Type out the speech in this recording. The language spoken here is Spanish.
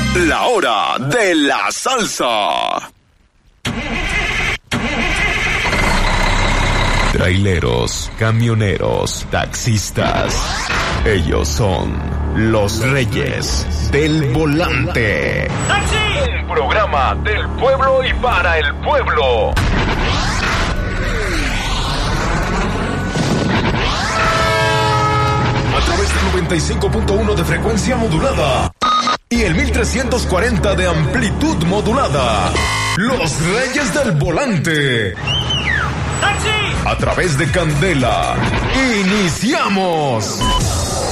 La hora de la salsa. Traileros, camioneros, taxistas. Ellos son los reyes del volante. ¡Taxi! Un programa del pueblo y para el pueblo. A través del 95.1 de frecuencia modulada y el 1340 de amplitud modulada. Los reyes del volante. ¡Taxi! A través de Candela. ¡Iniciamos!